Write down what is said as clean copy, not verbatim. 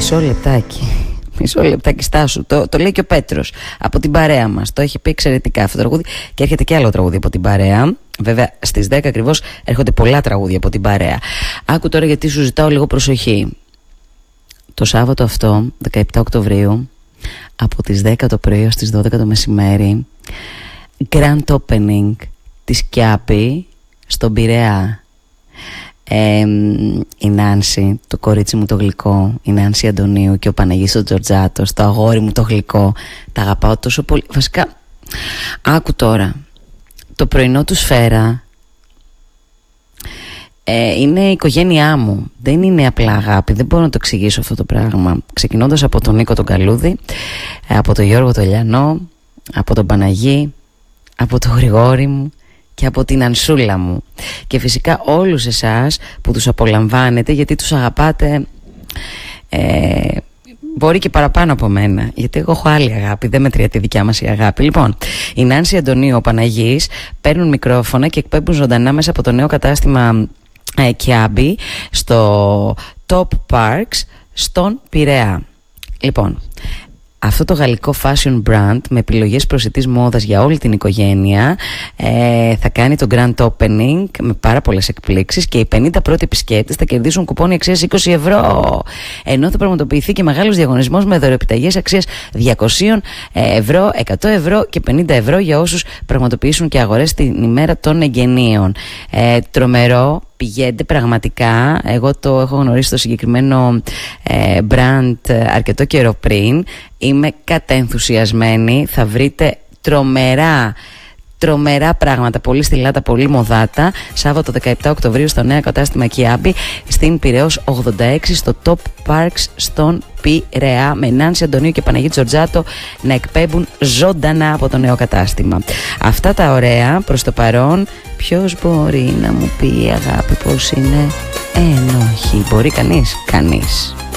Μισό λεπτάκι στάσου. Το λέει και ο Πέτρος από την παρέα μας. Το έχει πει εξαιρετικά αυτό το τραγούδι. Και έρχεται και άλλο τραγούδι από την παρέα. Βέβαια στις 10 ακριβώς έρχονται πολλά τραγούδια από την παρέα. Άκου τώρα γιατί σου ζητάω λίγο προσοχή. Το Σάββατο αυτό, 17 Οκτωβρίου, από τις 10 το πρωί ως τις 12 το μεσημέρι, Grand Opening της Κιάπη στον Πειραιά. Η Νάνση, το κορίτσι μου το γλυκό, η Νάνση Αντωνίου και ο Παναγής ο Τζορτζάτος, το αγόρι μου το γλυκό, τα αγαπάω τόσο πολύ. Βασικά, άκου τώρα, το πρωινό του Σφαίρα είναι η οικογένειά μου. Δεν είναι απλά αγάπη, δεν μπορώ να το εξηγήσω αυτό το πράγμα. Ξεκινώντας από τον Νίκο τον Καλούδη, από τον Γιώργο τον Λιανό, από τον Παναγί, από τον Γρηγόρη μου και από την Ανσούλα μου. Και φυσικά όλους εσάς που τους απολαμβάνετε, γιατί τους αγαπάτε, μπορεί και παραπάνω από μένα, γιατί εγώ έχω άλλη αγάπη, δεν μετριέται η δικιά μας η αγάπη. Λοιπόν, η Νάνση Αντωνίου, ο Παναγής παίρνουν μικρόφωνα και εκπέμπουν ζωντανά μέσα από το νέο κατάστημα Κιάμπη στο Top Parks στον Πειραιά. Λοιπόν, αυτό το γαλλικό fashion brand με επιλογές προσιτής μόδας για όλη την οικογένεια θα κάνει το grand opening με πάρα πολλές εκπλήξεις και οι 50 πρώτοι επισκέπτες θα κερδίσουν κουπόνι αξίας 20 ευρώ, ενώ θα πραγματοποιηθεί και μεγάλος διαγωνισμός με δωροεπιταγές αξίας 200 ευρώ, 100 ευρώ και 50 ευρώ για όσους πραγματοποιήσουν και αγορές την ημέρα των εγγενείων. Τρομερό. Πηγαίνετε πραγματικά. Εγώ το έχω γνωρίσει το συγκεκριμένο brand αρκετό καιρό πριν. Είμαι καταενθουσιασμένη. Θα βρείτε τρομερά πράγματα, πολύ στυλάτα, πολύ μοδάτα. Σάββατο 17 Οκτωβρίου στο νέο κατάστημα Κιάμπη στην Πειραιώς 86 στο Top Parks στον Πειραιά, με Νάνση Αντωνίου και Παναγί Τζορτζάτο να εκπέμπουν ζωντανά από το νέο κατάστημα. Αυτά τα ωραία προς το παρόν. Ποιος μπορεί να μου πει η αγάπη πως είναι? Όχι. Μπορεί κανείς? Κανείς.